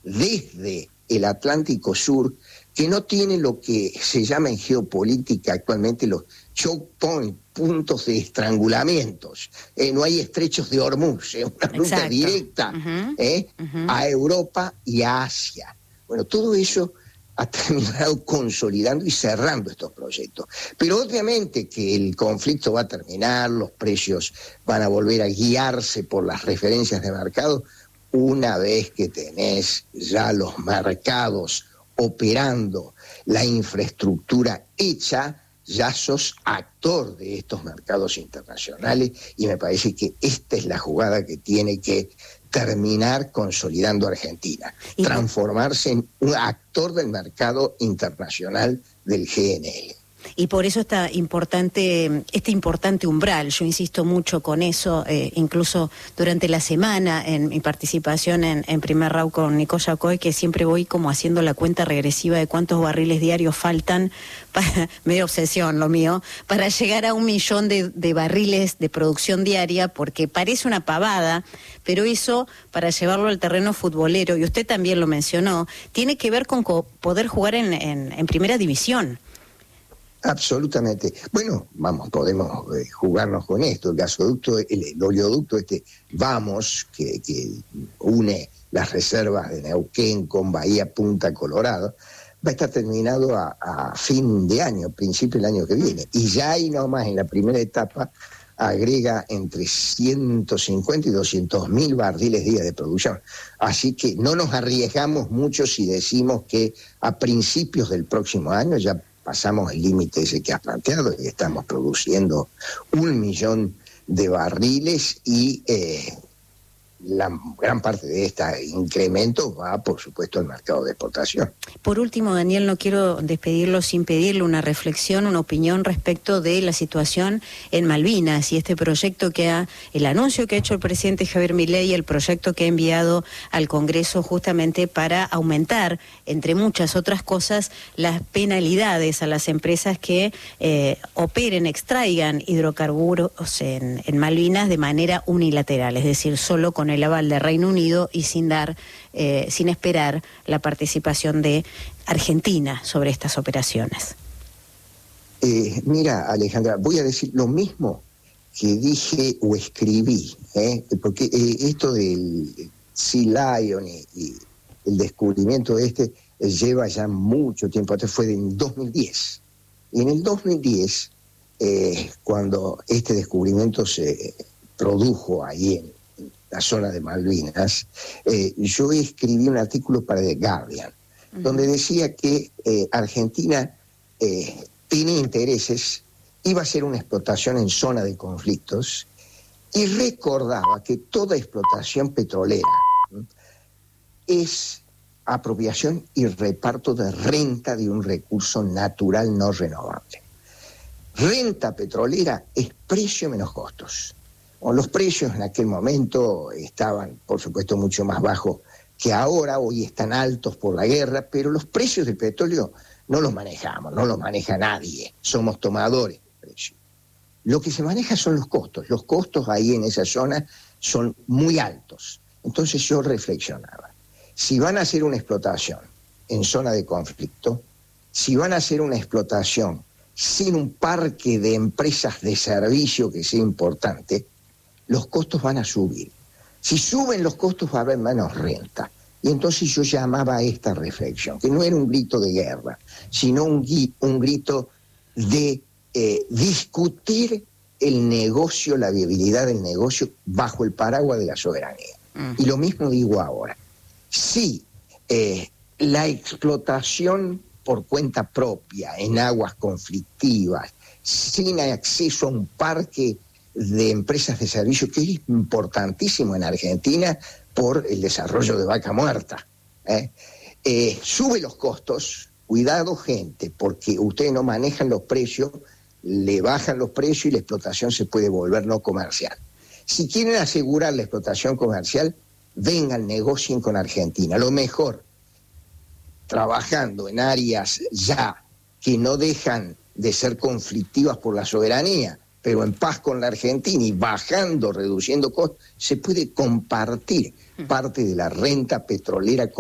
desde el Atlántico Sur, que no tiene lo que se llama en geopolítica actualmente los choke points, puntos de estrangulamientos. No hay estrechos de Hormuz, es una ruta directa a Europa y a Asia. Bueno, todo eso ha terminado consolidando y cerrando estos proyectos. Pero obviamente que el conflicto va a terminar, los precios van a volver a guiarse por las referencias de mercado, una vez que tenés ya los mercados operando, la infraestructura hecha, ya sos actor de estos mercados internacionales, y me parece que esta es la jugada que tiene que terminar consolidando Argentina, transformarse en un actor del mercado internacional del GNL. Y por eso este importante umbral, yo insisto mucho con eso, incluso durante la semana en mi participación en Primer RAW con Nico Yacoy, que siempre voy como haciendo la cuenta regresiva de cuántos barriles diarios faltan, medio obsesión lo mío, para llegar a 1 millón de barriles de producción diaria, porque parece una pavada, pero eso, para llevarlo al terreno futbolero, y usted también lo mencionó, tiene que ver con poder jugar en primera división. Absolutamente. Bueno, podemos jugarnos con esto. El gasoducto, el oleoducto Vamos, que une las reservas de Neuquén con Bahía Punta Colorado, va a estar terminado a fin de año, principio del año que viene. Y ya ahí nomás, en la primera etapa, agrega entre 150 y 200 mil barriles día de producción. Así que no nos arriesgamos mucho si decimos que a principios del próximo año ya pasamos el límite ese que has planteado y estamos produciendo 1 millón de barriles, y la gran parte de este incremento va, por supuesto, al mercado de exportación. Por último, Daniel, no quiero despedirlo sin pedirle una reflexión, una opinión respecto de la situación en Malvinas y este proyecto el anuncio que ha hecho el presidente Javier Milei y el proyecto que ha enviado al Congreso justamente para aumentar, entre muchas otras cosas, las penalidades a las empresas que extraigan hidrocarburos en Malvinas de manera unilateral, es decir, solo con el aval de Reino Unido y sin esperar la participación de Argentina sobre estas operaciones. Mira, Alejandra, voy a decir lo mismo que dije o escribí, porque esto del Sea Lion y el descubrimiento lleva ya mucho tiempo, fue en 2010. Y en el 2010, cuando este descubrimiento se produjo ahí en la zona de Malvinas, yo escribí un artículo para The Guardian, donde decía que Argentina tenía intereses, iba a ser una explotación en zona de conflictos, y recordaba que toda explotación petrolera es apropiación y reparto de renta de un recurso natural no renovable. Renta petrolera es precio menos costos. Los precios en aquel momento estaban, por supuesto, mucho más bajos que ahora, hoy están altos por la guerra, pero los precios del petróleo no los manejamos, no los maneja nadie, somos tomadores de precios. Lo que se maneja son los costos ahí en esa zona son muy altos. Entonces yo reflexionaba, si van a hacer una explotación en zona de conflicto, si van a hacer una explotación sin un parque de empresas de servicio que sea importante, los costos van a subir. Si suben los costos va a haber menos renta. Y entonces yo llamaba a esta reflexión, que no era un grito de guerra, sino un grito de discutir el negocio, la viabilidad del negocio bajo el paraguas de la soberanía. Y lo mismo digo ahora. Si la explotación por cuenta propia en aguas conflictivas, sin acceso a un parque de empresas de servicio, que es importantísimo en Argentina por el desarrollo de Vaca Muerta, sube los costos, cuidado gente, porque ustedes no manejan los precios, le bajan los precios y la explotación se puede volver no comercial. Si quieren asegurar la explotación comercial, vengan, negocien con Argentina. Lo mejor, trabajando en áreas ya que no dejan de ser conflictivas por la soberanía, pero en paz con la Argentina y bajando, reduciendo costos, se puede compartir parte de la renta petrolera